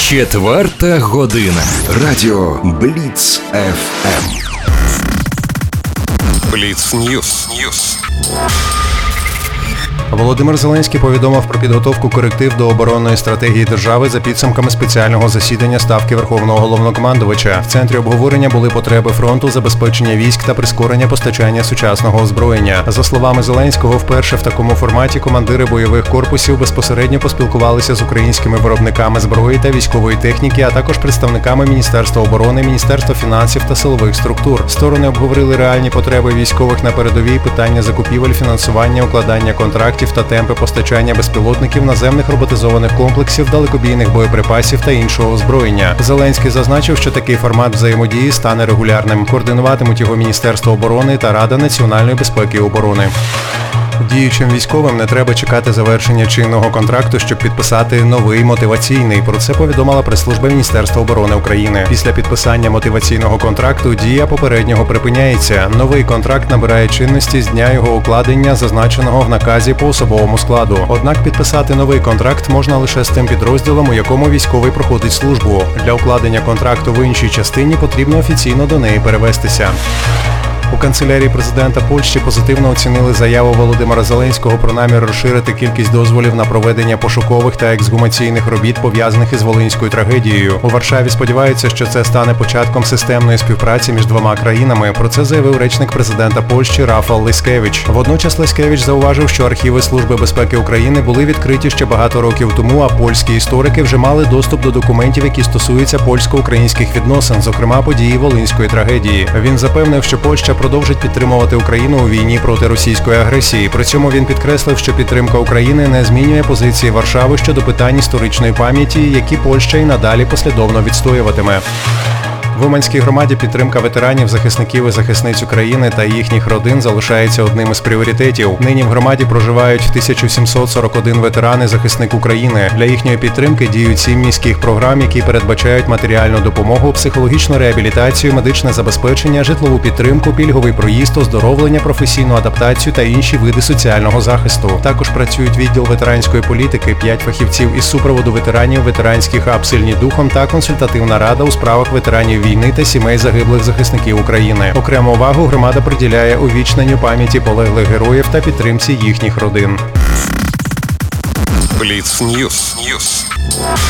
4 година. Радіо Бліц ФМ. Бліц Ньюс. Володимир Зеленський повідомив про підготовку коректив до оборонної стратегії держави за підсумками спеціального засідання Ставки Верховного Головнокомандувача. В центрі обговорення були потреби фронту, забезпечення військ та прискорення постачання сучасного озброєння. За словами Зеленського, вперше в такому форматі командири бойових корпусів безпосередньо поспілкувалися з українськими виробниками зброї та військової техніки, а також представниками Міністерства оборони, Міністерства фінансів та силових структур. Сторони обговорили реальні потреби військових на передовій, питання закупівель, фінансування, укладання контрактів та темпи постачання безпілотників, наземних роботизованих комплексів, далекобійних боєприпасів та іншого озброєння. Зеленський зазначив, що такий формат взаємодії стане регулярним. Координуватимуть його Міністерство оборони та Рада національної безпеки і оборони. Діючим військовим не треба чекати завершення чинного контракту, щоб підписати новий мотиваційний. Про це повідомила прес-служба Міністерства оборони України. Після підписання мотиваційного контракту дія попереднього припиняється. Новий контракт набирає чинності з дня його укладення, зазначеного в наказі по особовому складу. Однак підписати новий контракт можна лише з тим підрозділом, у якому військовий проходить службу. Для укладення контракту в іншій частині потрібно офіційно до неї перевестися. У канцелярії президента Польщі позитивно оцінили заяву Володимира Зеленського про намір розширити кількість дозволів на проведення пошукових та ексгумаційних робіт, пов'язаних із Волинською трагедією. У Варшаві сподіваються, що це стане початком системної співпраці між двома країнами. Про це заявив речник президента Польщі Рафал Лискевич. Водночас Лискевич зауважив, що архіви Служби безпеки України були відкриті ще багато років тому, а польські історики вже мали доступ до документів, які стосуються польсько-українських відносин, зокрема події Волинської трагедії. Він запевнив, що Польща продовжить підтримувати Україну у війні проти російської агресії. При цьому він підкреслив, що підтримка України не змінює позиції Варшави щодо питань історичної пам'яті, які Польща і надалі послідовно відстоюватиме. В Уманській громаді підтримка ветеранів, захисників і захисниць України та їхніх родин залишається одним із пріоритетів. Нині в громаді проживають 1741 ветеран і захисник України. Для їхньої підтримки діють 7 міських програм, які передбачають матеріальну допомогу, психологічну реабілітацію, медичне забезпечення, житлову підтримку, пільговий проїзд, оздоровлення, професійну адаптацію та інші види соціального захисту. Також працюють відділ ветеранської політики, 5 фахівців із супроводу ветеранів, ветеранський хаб «Сильні духом» та консультативна рада у справах ветеранів війни та сімей загиблих захисників України. Окрему увагу громада приділяє увічненню пам'яті полеглих героїв та підтримці їхніх родин. Бліц Ньюс.